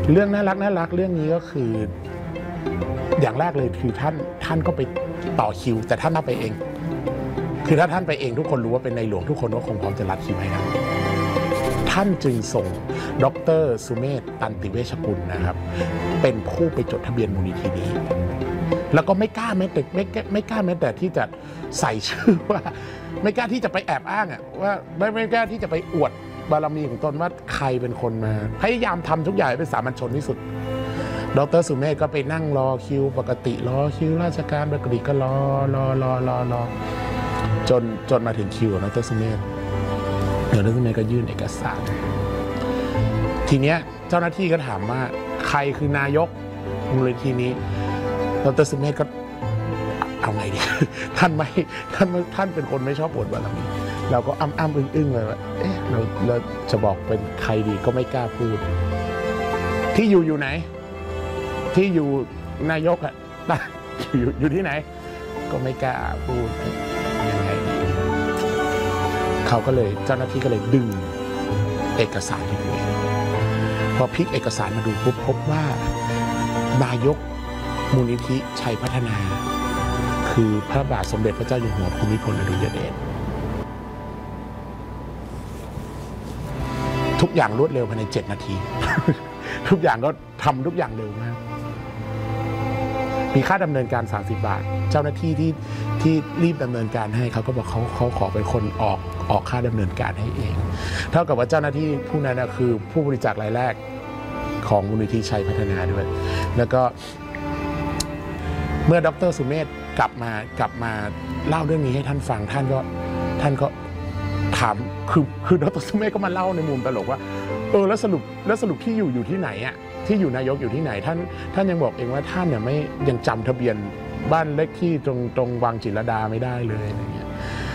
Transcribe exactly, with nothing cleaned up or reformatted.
เรื่องน่ารักน่ารักเรื่องนี้ก็คืออย่างแรกเลยคือท่านท่านก็ไปต่อคิวแต่ท่านน่าไปเองคือถ้าท่านไปเองทุกคนรู้ว่าเป็นในหลวงทุกคนก็คงพร้อมจะรัดคิวให้ท่านท่านจึงส่งดร.สุเมธ ตันติเวชกุลนะครับเป็นผู้ไปจดทะเบียนมูลนิธินี้แล้วก็ไม่กล้าแม้แต่ไม่ไม่กล้าแม้แต่ที่จะใส่ชื่อว่าไม่กล้าที่จะไปแอบอ้างอ่ะว่าไม่ไม่กล้าที่จะไปอวดบารมีของตนว่าใครเป็นคนมาพยายามทำทุกอย่างเป็นสามัญชนที่สุดดร.สุเมธก็ไปนั่งรอคิวปกติรอคิวราชการปกติก็รอรอรอรอรอจนจนมาถึงคิวของดร.สุเมธดร.สุเมธก็ยื่นเอกสารทีเนี้ยเจ้าหน้าที่ก็ถามว่าใครคือนายกมูลนิธินี้ดร.สุเมธก็เอาไงดีท่านไม่ท่านท่านเป็นคนไม่ชอบอวดบารมีเราก็อ้ำอ้ำอึ้งอึ้งเลยว่าเอ๊ะเราเราจะบอกเป็นใครดีก็ไม่กล้าพูดที่อยู่อยู่ไหนที่อยู่นายกอ่ะอยู่อยู่ที่ไหนก็ไม่กล้าพูดยังไงเขาก็เลยเจ้าหน้าที่ก็เลยดึงเอกสารที่ดูพอพลิกเอกสารมาดูปุ๊บพบว่านายกมูลนิธิชัยพัฒนาคือพระบาทสมเด็จพระเจ้าอยู่หัวภูมิพลอดุลยเดชทุกอย่างรวดเร็วภายในเจ็ดนาที ทุกอย่างก็ทำทุกอย่างเร็วมากมีค่าดำเนินการสามสิบบาทเจ้าหน้าที่ที่ที่รีบดำเนินการให้เขาก็บอกเขาเขาขอเป็นคนออกออกค่าดำเนินการให้เองเท่ากับว่าเจ้าหน้าที่ผู้นั้นคือผู้บริจาครายแรกของมูลนิธิชัยพัฒนาด้วยแล้วก็เมื่อดร.สุเมธกลับมากลับมาเล่าเรื่องนี้ให้ท่านฟังท่านก็ท่านก็ถามคือคือดร.สุเมธก็มาเล่าในมุมตลกว่าเออแล้วสรุปแล้วสรุปที่อยู่อยู่ที่ไหนอ่ะที่อยู่นายกอยู่ที่ไหนท่านท่านยังบอกเองว่าท่านเนี่ยไม่ยังจำทะเบียนบ้านเลขที่ตรงตรงวังจิตรลดาไม่ได้เลยอะไรเงี้ย